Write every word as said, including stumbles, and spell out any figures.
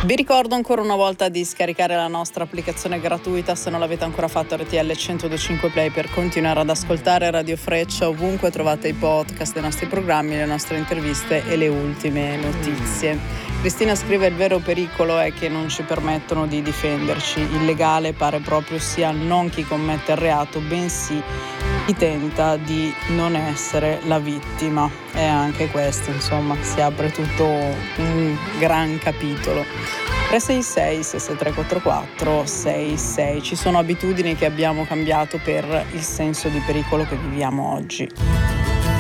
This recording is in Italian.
Vi ricordo ancora una volta di scaricare la nostra applicazione gratuita se non l'avete ancora fatto, R T L centodue Play, per continuare ad ascoltare Radio Freccia ovunque trovate i podcast dei nostri programmi, le nostre interviste e le ultime notizie. Cristina scrive: il vero pericolo è che non ci permettono di difenderci. Il legale pare proprio sia non chi commette il reato, bensì chi tenta di non essere la vittima. E anche questo, insomma, si apre tutto un gran capitolo. tre sei sei sei sei tre quattro quattro sei sei. Ci sono abitudini che abbiamo cambiato per il senso di pericolo che viviamo oggi.